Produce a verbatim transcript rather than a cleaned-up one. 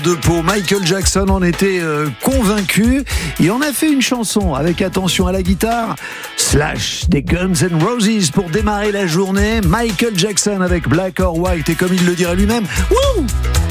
De pour Michael Jackson en était euh, convaincu. Il en a fait une chanson avec, attention à la guitare, Slash des Guns N' Roses pour démarrer la journée. Michael Jackson avec Black or White, et comme il le dirait lui-même, wouh!